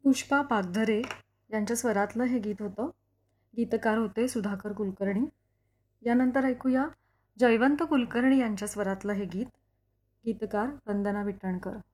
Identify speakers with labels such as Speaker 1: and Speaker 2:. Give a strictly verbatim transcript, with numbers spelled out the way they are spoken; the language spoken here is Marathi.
Speaker 1: पुष्पा पागधरे यांच्या स्वरातलं हे गीत होतं. गीतकार होते सुधाकर कुलकर्णी. यानंतर ऐकूया जयवंत कुलकर्णी यांच्या स्वरातलं हे गीत. गीतकार वंदना विटणकर.